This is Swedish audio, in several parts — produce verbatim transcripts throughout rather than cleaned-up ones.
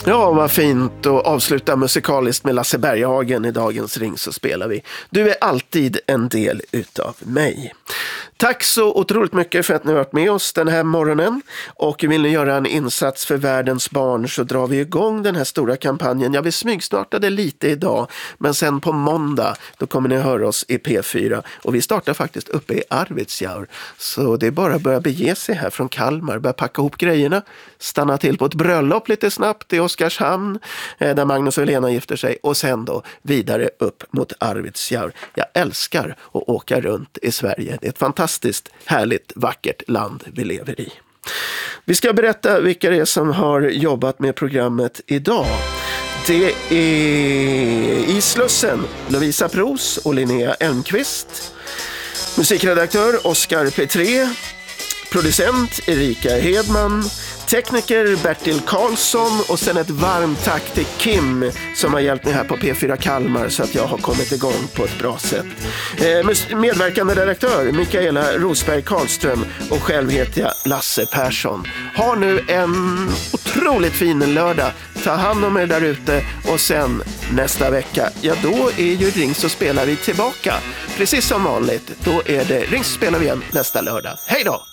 Ja, vad fint att avsluta musikaliskt med Lasse Berghagen i dagens Ring så spelar vi. Du är alltid en del utav mig. Tack så otroligt mycket för att ni har varit med oss den här morgonen. Och vill ni göra en insats för världens barn så drar vi igång den här stora kampanjen. Jag vill smygstarta det lite idag, men sen på måndag då kommer ni höra oss i P fyra. Och vi startar faktiskt uppe i Arvidsjaur. Så det är bara att börja bege sig här från Kalmar, börja packa ihop grejerna, stanna till på ett bröllop lite snabbt i Oskarshamn där Magnus och Helena gifter sig och sen då vidare upp mot Arvidsjaur. Jag älskar att åka runt i Sverige. Det är ett fantastiskt härligt, vackert land vi lever i. Vi ska berätta vilka det är som har jobbat med programmet idag. Det är i Slussen Lovisa Pros och Linnea Elmqvist. Musikredaktör Oskar Petré. Producent Erika Hedman. Tekniker Bertil Karlsson och sen ett varmt tack till Kim som har hjälpt mig här på P fyra Kalmar så att jag har kommit igång på ett bra sätt. Eh, medverkande redaktör Mikaela Rosberg Karlström och själv heter jag Lasse Persson. Ha nu en otroligt fin lördag. Ta hand om er där ute och sen nästa vecka, ja då är ju Ring så spelar vi tillbaka. Precis som vanligt, då är det Ring så spelar vi igen nästa lördag. Hej då!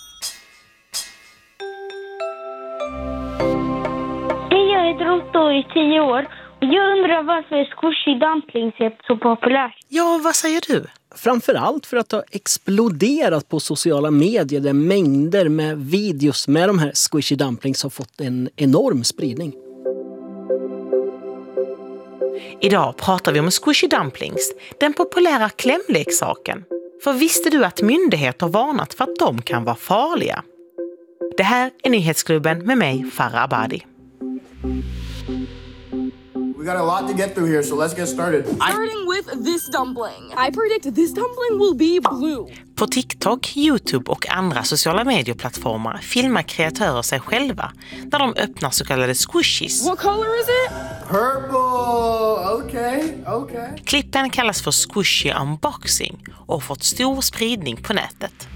Då i tio år. Och jag undrar varför Squishy Dumplings är så populärt. Ja, vad säger du? Framförallt för att det har exploderat på sociala medier där mängder med videos med de här Squishy Dumplings har fått en enorm spridning. Idag pratar vi om Squishy Dumplings, den populära klämleksaken. För visste du att myndigheter varnat för att de kan vara farliga? Det här är Nyhetsklubben med mig, Farah Abadi. We got a lot to get through here, so let's get started. Starting with this dumpling. I predict this dumpling will be blue. På TikTok, YouTube och andra sociala medieplattformar filmar kreatörer sig själva när de öppnar så kallade squishies. What color is it? Purple. Okay, okay. Klippen kallas för squishy unboxing och har fått stor spridning på nätet.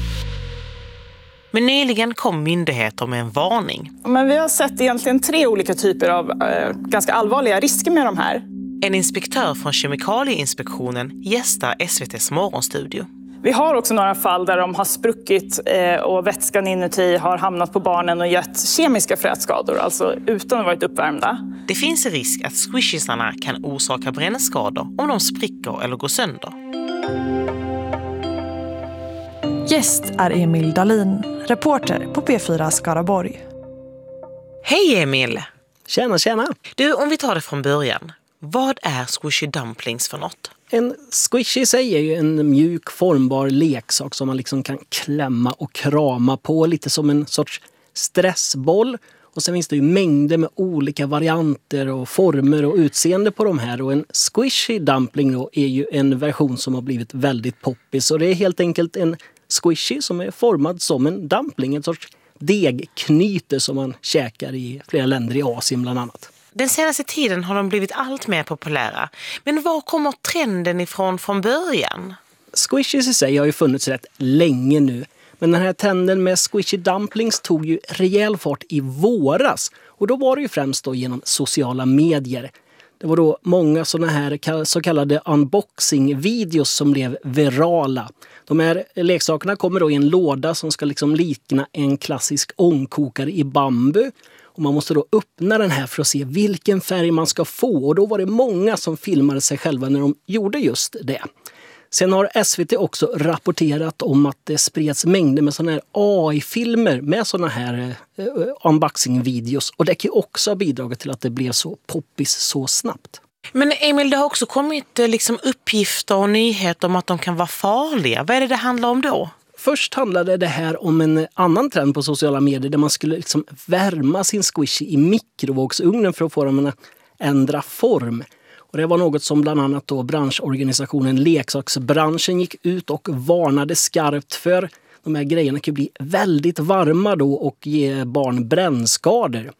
Men nyligen kom myndigheter med en varning. Men vi har sett egentligen tre olika typer av eh, ganska allvarliga risker med de här. En inspektör från Kemikalieinspektionen gästar S V T:s morgonstudio. Vi har också några fall där de har spruckit eh, och vätskan inuti har hamnat på barnen och gett kemiska frätskador, alltså utan att varit uppvärmda. Det finns en risk att squishisarna kan orsaka brännskador om de spricker eller går sönder. Gäst är Emil Dahlin, reporter på P fyra Skaraborg. Hej Emil! Tjena, tjena! Du, om vi tar det från början. Vad är Squishy Dumplings för något? En squishy i sig är ju en mjuk formbar leksak som man liksom kan klämma och krama på. Lite som en sorts stressboll. Och sen finns det ju mängder med olika varianter och former och utseende på de här. Och en Squishy Dumpling då är ju en version som har blivit väldigt poppis. Och det är helt enkelt en squishy som är formad som en dumpling. En sorts degknyte som man käkar i flera länder i Asien bland annat. Den senaste tiden har de blivit allt mer populära. Men var kommer trenden ifrån från början? Squishies i sig har ju funnits rätt länge nu. Men den här trenden med Squishy Dumplings tog ju rejäl fart i våras. Och då var det ju främst då genom sociala medier. Det var då många sådana här så kallade unboxing-videos som blev virala. De här leksakerna kommer då i en låda som ska liksom likna en klassisk ångkokare i bambu. Och man måste då öppna den här för att se vilken färg man ska få. Och då var det många som filmade sig själva när de gjorde just det. Sen har S V T också rapporterat om att det spreds mängder med sådana här A I-filmer med sådana här uh, unboxing-videos. Och det kan ju också ha bidragit till att det blev så poppis så snabbt. Men Emil, det har också kommit liksom uppgifter och nyheter om att de kan vara farliga. Vad är det det handlar om då? Först handlade det här om en annan trend på sociala medier där man skulle liksom värma sin squishy i mikrovågsugnen för att få dem att ändra form. Och det var något som bland annat då branschorganisationen Leksaksbranschen gick ut och varnade skarpt för. De här grejerna kan bli väldigt varma då och ge barn brännskador.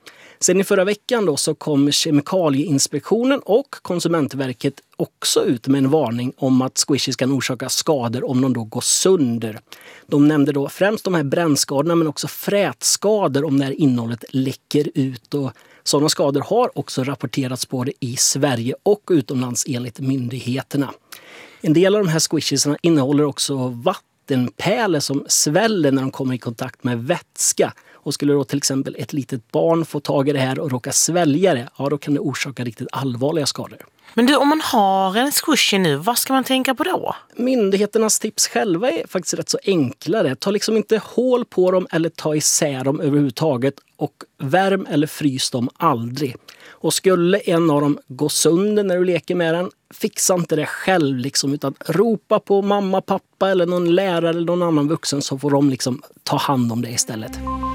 Sen i förra veckan då så kom Kemikalieinspektionen och Konsumentverket också ut med en varning om att squishies kan orsaka skador om de då går sönder. De nämnde då främst de här brännskadorna men också frätskador om det här innehållet läcker ut. Och sådana skador har också rapporterats både i Sverige och utomlands enligt myndigheterna. En del av de här squishiesarna innehåller också vattenpärlor som sväller när de kommer i kontakt med vätska. Och skulle då till exempel ett litet barn få tag i det här och råka svälja det, ja då kan det orsaka riktigt allvarliga skador. Men du, om man har en squishy nu, vad ska man tänka på då? Myndigheternas tips själva är faktiskt rätt så enklare. Ta liksom inte hål på dem eller ta isär dem överhuvudtaget och värm eller frys dem aldrig. Och skulle en av dem gå sönder när du leker med den, fixa inte det själv liksom, utan ropa på mamma, pappa eller någon lärare eller någon annan vuxen så får de liksom ta hand om det istället.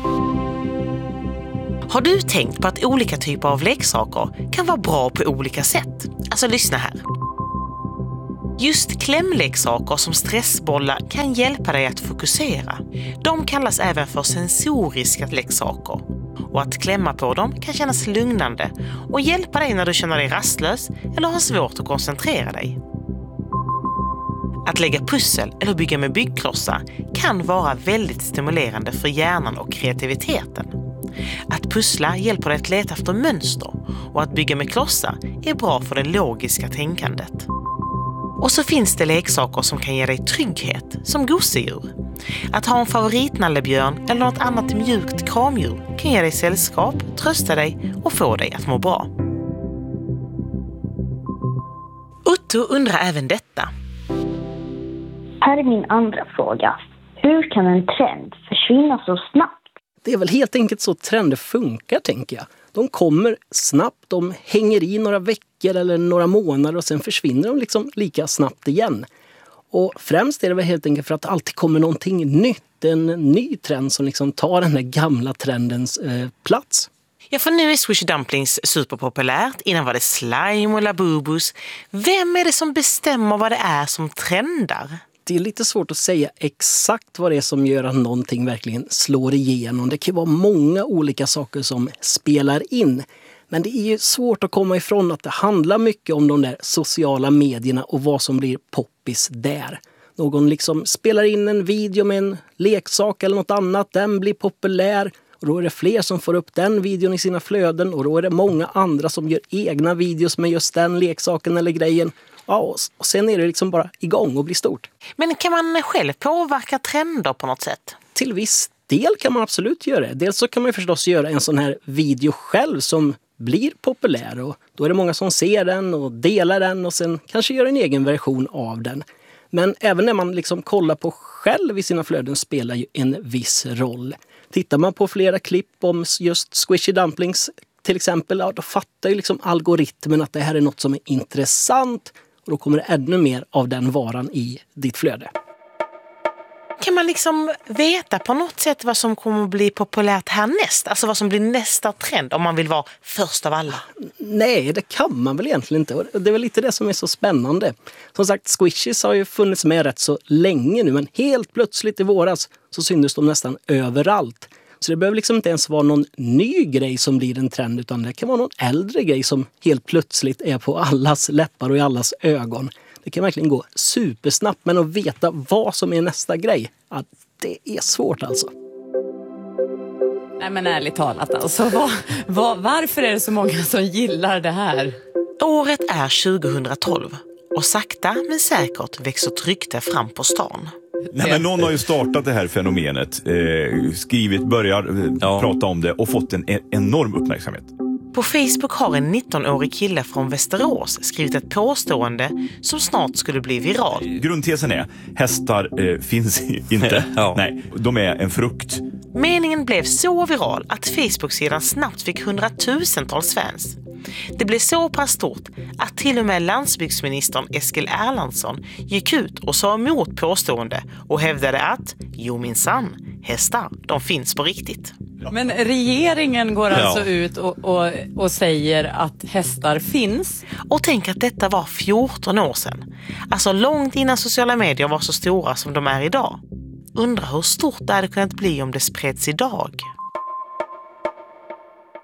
Har du tänkt på att olika typer av leksaker kan vara bra på olika sätt? Alltså lyssna här. Just klämleksaker som stressbollar kan hjälpa dig att fokusera. De kallas även för sensoriska leksaker. Och att klämma på dem kan kännas lugnande och hjälpa dig när du känner dig rastlös eller har svårt att koncentrera dig. Att lägga pussel eller bygga med byggklossar kan vara väldigt stimulerande för hjärnan och kreativiteten. Att pussla hjälper dig att leta efter mönster och att bygga med klossar är bra för det logiska tänkandet. Och så finns det leksaker som kan ge dig trygghet, som gosedjur. Att ha en favoritnallebjörn eller något annat mjukt kramdjur kan ge dig sällskap, trösta dig och få dig att må bra. Otto undrar även detta. Här är min andra fråga. Hur kan en trend försvinna så snabbt? Det är väl helt enkelt så trender funkar, tänker jag. De kommer snabbt, de hänger i några veckor eller några månader och sen försvinner de liksom lika snabbt igen. Och främst är det väl helt enkelt för att det alltid kommer någonting nytt, en ny trend som liksom tar den här gamla trendens eh, plats. Ja, för nu är Squishy Dumplings superpopulärt. Innan var det slime och labubus. Vem är det som bestämmer vad det är som trendar? Det är lite svårt att säga exakt vad det är som gör att någonting verkligen slår igenom. Det kan vara många olika saker som spelar in. Men det är ju svårt att komma ifrån att det handlar mycket om de där sociala medierna och vad som blir poppis där. Någon liksom spelar in en video med en leksak eller något annat, den blir populär. Och då är det fler som får upp den videon i sina flöden och då är det många andra som gör egna videos med just den leksaken eller grejen. Ja, och sen är det liksom bara igång och blir stort. Men kan man själv påverka trender på något sätt? Till viss del kan man absolut göra det. Dels så kan man förstås göra en sån här video själv som blir populär. Och då är det många som ser den och delar den och sen kanske gör en egen version av den. Men även när man liksom kollar på själv i sina flöden spelar ju en viss roll. Tittar man på flera klipp om just Squishy Dumplings till exempel, ja, då fattar ju liksom algoritmen att det här är något som är intressant. Och då kommer det ännu mer av den varan i ditt flöde. Kan man liksom veta på något sätt vad som kommer att bli populärt härnäst? Alltså vad som blir nästa trend om man vill vara först av alla? Nej, det kan man väl egentligen inte. Och det är väl lite det som är så spännande. Som sagt, squishies har ju funnits med rätt så länge nu. Men helt plötsligt i våras så syntes de nästan överallt. Så det behöver liksom inte ens vara någon ny grej som blir en trend, utan det kan vara någon äldre grej som helt plötsligt är på allas läppar och i allas ögon. Det kan verkligen gå supersnabbt, men att veta vad som är nästa grej, ja, det är svårt alltså. Nej men ärligt talat alltså, vad, vad, varför är det så många som gillar det här? Året är tjugohundratolv och sakta men säkert växer ett rykte fram på stan. Nej, men någon har ju startat det här fenomenet, eh, skrivit, börjar eh, ja. prata om det och fått en e- enorm uppmärksamhet. På Facebook har en nittonårig kille från Västerås skrivit ett påstående som snart skulle bli viral. Grundtesen är, hästar eh, finns inte. ja. Nej, de är en frukt. Meningen blev så viral att Facebook-sidan snabbt fick hundratusentals fans. Det blev så pass stort att till och med landsbygdsministern Eskil Erlandsson gick ut och sa emot påstående och hävdade att, jo minsann, hästar, de finns på riktigt. Men regeringen går alltså ja. ut och, och, och säger att hästar finns. Och tänk att detta var fjorton år sedan. Alltså långt innan sociala medier var så stora som de är idag. Undrar hur stort det hade kunnat bli om det spreds idag.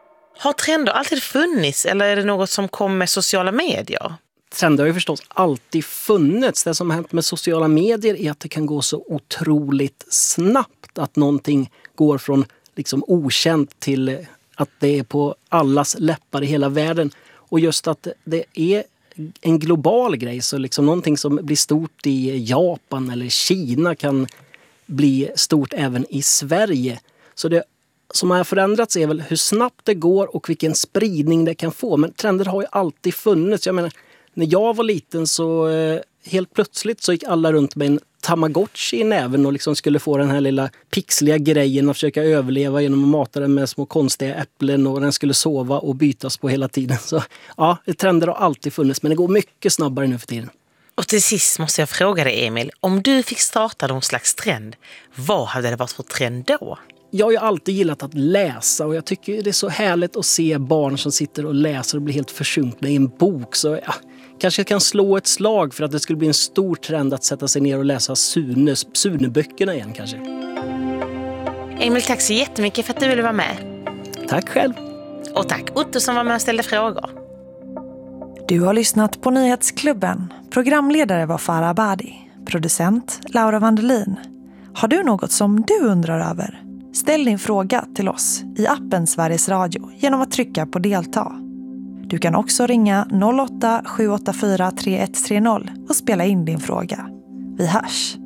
Har trender alltid funnits eller är det något som kom med sociala medier? Trender har ju förstås alltid funnits. Det som har hänt med sociala medier är att det kan gå så otroligt snabbt. Att någonting går från liksom okänt till att det är på allas läppar i hela världen. Och just att det är en global grej. Så liksom någonting som blir stort i Japan eller Kina kan bli stort även i Sverige. Så det som har förändrats är väl hur snabbt det går och vilken spridning det kan få. Men trender har ju alltid funnits. Jag menar, när jag var liten så eh, helt plötsligt så gick alla runt med en Tamagotchi i näven och liksom skulle få den här lilla pixliga grejen att försöka överleva genom att mata den med små konstiga äpplen och den skulle sova och bytas på hela tiden. Så ja, trender har alltid funnits men det går mycket snabbare nu för tiden. Och till sist måste jag fråga dig, Emil, om du fick starta någon slags trend, vad hade det varit för trend då? Jag har ju alltid gillat att läsa och jag tycker det är så härligt att se barn som sitter och läser och blir helt försjunkna i en bok. Så ja, kanske jag kan slå ett slag för att det skulle bli en stor trend att sätta sig ner och läsa Sune, Sune-böckerna igen kanske. Emil, tack så jättemycket för att du ville vara med. Tack själv. Och tack Otto som var med och ställde frågor. Du har lyssnat på Nyhetsklubben. Programledare var Farah Abadi. Producent Laura Vandelin. Har du något som du undrar över? Ställ din fråga till oss i appen Sveriges Radio genom att trycka på delta. Du kan också ringa noll åtta sju åtta fyra tre ett tre noll och spela in din fråga. Vi hörs!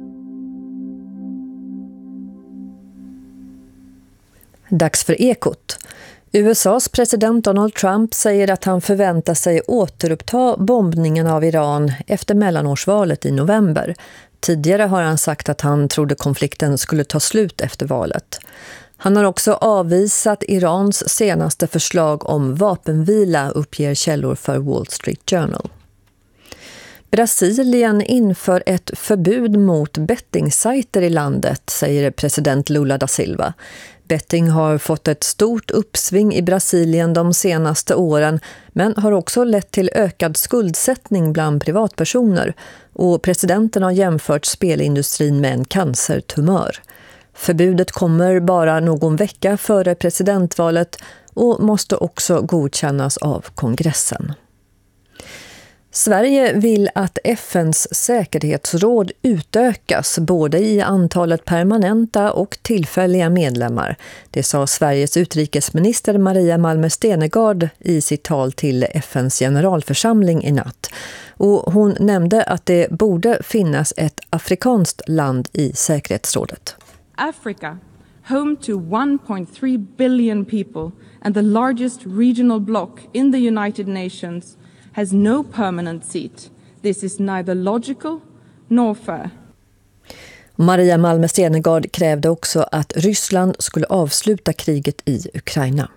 Dags för Ekot. U S A:s president Donald Trump säger att han förväntar sig återuppta bombningen av Iran efter mellanårsvalet i november. Tidigare har han sagt att han trodde konflikten skulle ta slut efter valet. Han har också avvisat Irans senaste förslag om vapenvila, uppger källor för Wall Street Journal. Brasilien inför ett förbud mot bettingsajter i landet, säger president Lula da Silva. Betting har fått ett stort uppsving i Brasilien de senaste åren men har också lett till ökad skuldsättning bland privatpersoner och presidenten har jämfört spelindustrin med en cancertumör. Förbudet kommer bara någon vecka före presidentvalet och måste också godkännas av kongressen. Sverige vill att F N:s säkerhetsråd utökas både i antalet permanenta och tillfälliga medlemmar. Det sa Sveriges utrikesminister Maria Malmer Stenergard i sitt tal till F N:s generalförsamling i natt. Och hon nämnde att det borde finnas ett afrikanskt land i säkerhetsrådet. Africa, home to one point three billion people and the largest regional bloc in the United Nations, has no permanent seat. This is neither logical nor fair. Maria Malmer Stenergard krävde också att Ryssland skulle avsluta kriget i Ukraina.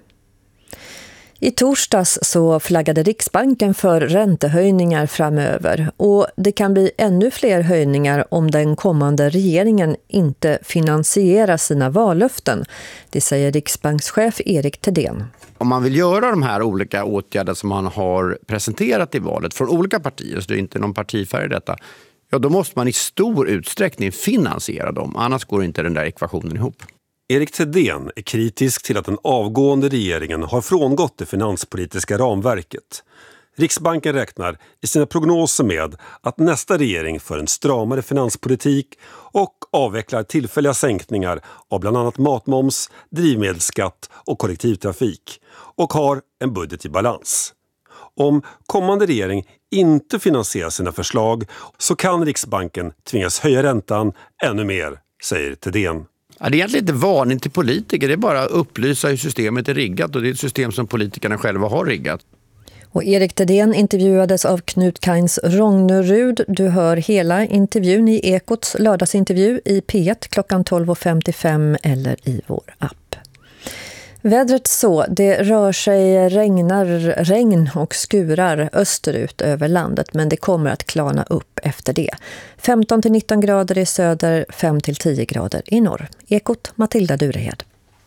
I torsdags så flaggade Riksbanken för räntehöjningar framöver och det kan bli ännu fler höjningar om den kommande regeringen inte finansierar sina vallöften. Det säger Riksbankschef Erik Thedéen. Om man vill göra de här olika åtgärder som man har presenterat i valet från olika partier, så det är inte någon partifärg i detta, ja då måste man i stor utsträckning finansiera dem, annars går inte den där ekvationen ihop. Erik Thedéen är kritisk till att den avgående regeringen har frångått det finanspolitiska ramverket. Riksbanken räknar i sina prognoser med att nästa regering för en stramare finanspolitik och avvecklar tillfälliga sänkningar av bland annat matmoms, drivmedelsskatt och kollektivtrafik och har en budget i balans. Om kommande regering inte finansierar sina förslag så kan Riksbanken tvingas höja räntan ännu mer, säger Thedéen. Ja, det är egentligen inte varning till politiker, det är bara att upplysa hur systemet är riggat och det är ett system som politikerna själva har riggat. Och Erik Thedéen intervjuades av Knut Kains Rognerud. Du hör hela intervjun i Ekots lördagsintervju i P ett klockan tolv femtiofem eller i vår app. Vädret så, det rör sig regnar, regn och skurar österut över landet men det kommer att klarna upp efter det. femton till nitton grader i söder, fem till tio grader i norr. Ekot, Matilda Durehed.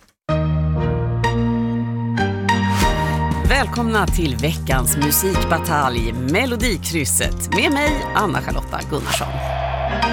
Välkomna till veckans musikbatalj Melodikrysset med mig, Anna-Charlotta Gunnarsson.